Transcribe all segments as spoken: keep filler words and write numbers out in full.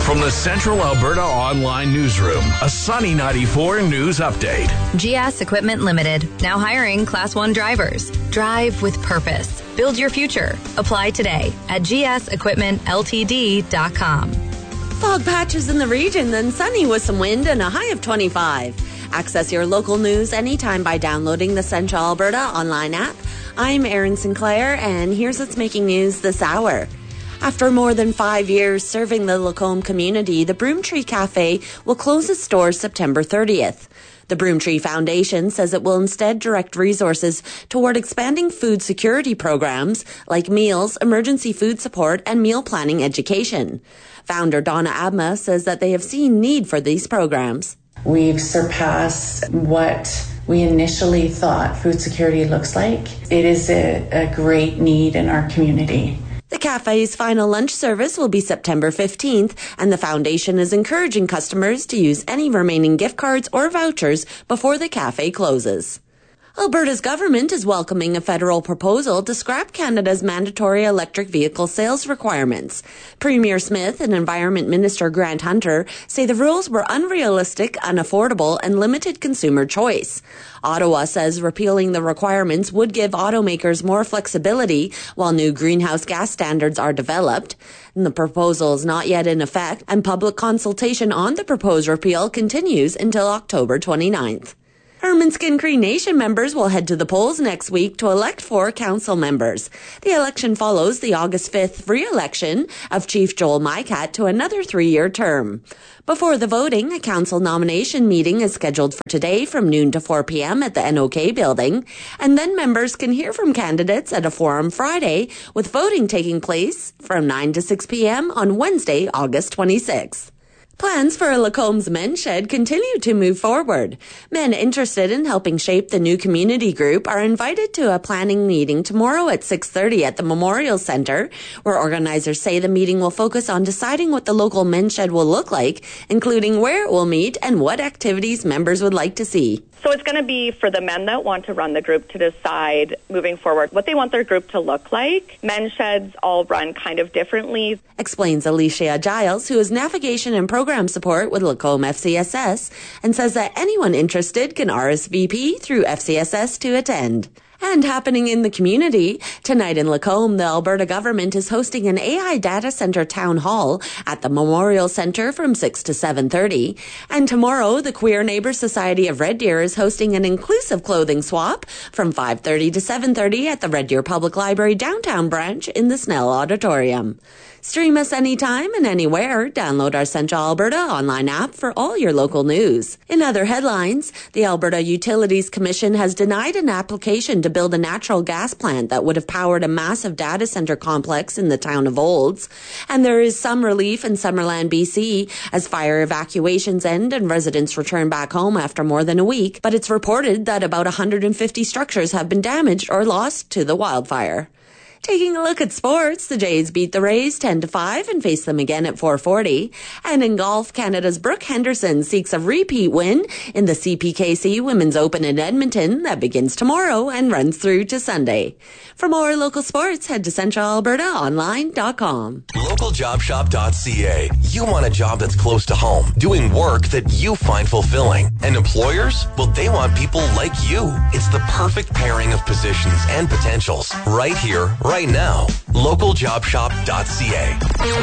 From the Central Alberta Online Newsroom, a Sunny ninety-four News Update. G S Equipment Limited, now hiring Class one drivers. Drive with purpose. Build your future. Apply today at g s equipment l t d dot com. Fog patches in the region, then sunny with some wind and a high of twenty-five. Access your local news anytime by downloading the Central Alberta Online app. I'm Erin Sinclair, and here's what's making news this hour. After more than five years serving the Lacombe community, the Broomtree Cafe will close its doors September thirtieth. The Broomtree Foundation says it will instead direct resources toward expanding food security programs like meals, emergency food support, and meal planning education. Founder Donna Abma says that they have seen need for these programs. We've surpassed what we initially thought food security looks like. It is a, a great need in our community. The cafe's final lunch service will be September fifteenth, and the foundation is encouraging customers to use any remaining gift cards or vouchers before the cafe closes. Alberta's government is welcoming a federal proposal to scrap Canada's mandatory electric vehicle sales requirements. Premier Smith and Environment Minister Grant Hunter say the rules were unrealistic, unaffordable, and limited consumer choice. Ottawa says repealing the requirements would give automakers more flexibility while new greenhouse gas standards are developed. And the proposal is not yet in effect, and public consultation on the proposed repeal continues until October twenty-ninth. Hermanskin Cree Nation members will head to the polls next week to elect four council members. The election follows the August fifth re-election of Chief Joel Mycat to another three-year term. Before the voting, a council nomination meeting is scheduled for today from noon to four p.m. at the N O K building, and then members can hear from candidates at a forum Friday, with voting taking place from nine to six p.m. on Wednesday, August twenty-sixth. Plans for a Lacombe's men's shed continue to move forward. Men interested in helping shape the new community group are invited to a planning meeting tomorrow at six thirty at the Memorial Centre, where organizers say the meeting will focus on deciding what the local men's shed will look like, including where it will meet and what activities members would like to see. So it's going to be for the men that want to run the group to decide moving forward what they want their group to look like. Men's sheds all run kind of differently. Explains Alicia Giles, who is navigation and program support with Lacombe F C S S, and says that anyone interested can R S V P through F C S S to attend. And happening in the community, tonight in Lacombe, the Alberta government is hosting an A I data center town hall at the Memorial Centre from six to seven thirty. And tomorrow, the Queer Neighbours Society of Red Deer is hosting an inclusive clothing swap from five thirty to seven thirty at the Red Deer Public Library downtown branch in the Snell Auditorium. Stream us anytime and anywhere. Download our Central Alberta online app for all your local news. In other headlines, the Alberta Utilities Commission has denied an application to build a natural gas plant that would have powered a massive data center complex in the town of Olds. And there is some relief in Summerland, B C, as fire evacuations end and residents return back home after more than a week. But it's reported that about one hundred fifty structures have been damaged or lost to the wildfire. Taking a look at sports, the Jays beat the Rays ten to five and face them again at four forty. And in golf, Canada's Brooke Henderson seeks a repeat win in the C P K C Women's Open in Edmonton that begins tomorrow and runs through to Sunday. For more local sports, head to central alberta online dot com. local job shop dot c a. You want a job that's close to home, doing work that you find fulfilling. And employers? Well, they want people like you. It's the perfect pairing of positions and potentials right here, right Right now, local job shop dot c a.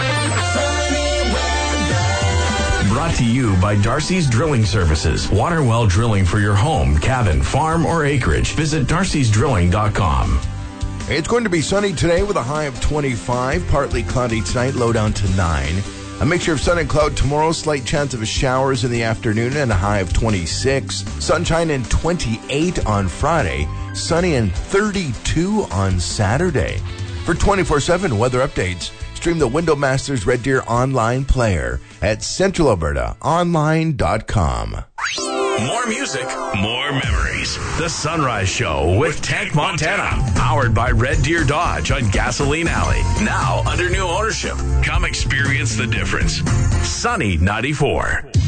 Brought to you by Darcy's Drilling Services. Water well drilling for your home, cabin, farm, or acreage. Visit darcys drilling dot com. It's going to be sunny today with a high of twenty-five. Partly cloudy tonight, low down to nine. A mixture of sun and cloud tomorrow. Slight chance of showers in the afternoon and a high of twenty-six. Sunshine and twenty-eight on Friday. Sunny and thirty-two on Saturday. For twenty-four seven weather updates, stream the Window Masters Red Deer online player at central alberta online dot com. More music, more memories. The Sunrise Show with Tank Montana. Powered by Red Deer Dodge on Gasoline Alley. Now under new ownership. Come experience the difference. Sunny ninety-four.